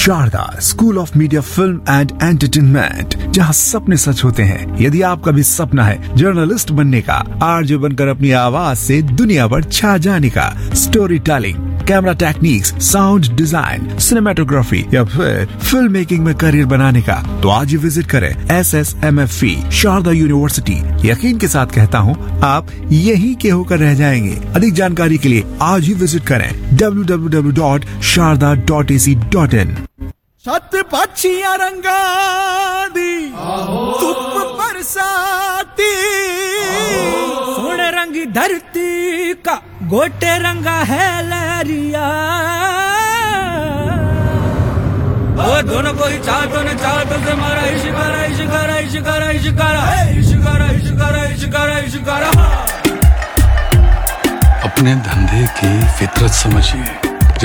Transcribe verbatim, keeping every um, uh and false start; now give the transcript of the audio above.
Sharda school of media film and entertainment, जहां सपने सच होते हैं। यदि आपका भी सपना है जर्नलिस्ट बनने का, आरजे बनकर अपनी आवाज से दुनिया भर छा जाने का, story telling, camera techniques, sound design, cinematography या फिर फिल्म मेकिंग में करियर बनाने का, तो आज ही विजिट करें S S M F E Sharda university. यकीन के साथ कहता हूँ, आप यहीं के होकर रह जाएंगे। अधिक जानकारी के लिए आज ही विजिट करें W W W dot Sharda dot A C dot in. छत पक्षियां रंगा दी धुप बरसाती, सोने रंगी धरती का गोटे रंगा है लहरिया। ओ दोनों को ही चाह तो न चाह तो से मारा इश्कारा इश्कारा इश्कारा इश्कारा इश्कारा इश्कारा इश्कारा इश्कारा। अपने धंधे की फितरत समझिए।